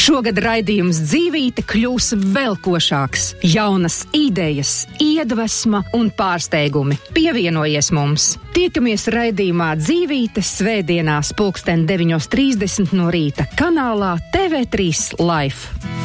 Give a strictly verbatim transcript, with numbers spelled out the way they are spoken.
Šogad raidījums Dzīvīte kļūs vēl košāks. Jaunas idejas, iedvesma un pārsteigumi. Pievienojies mums! Tiekamies raidījumā Dzīvīte svētdienās pulksten deviņos trīsdesmit no rīta kanālā T V trīs Life.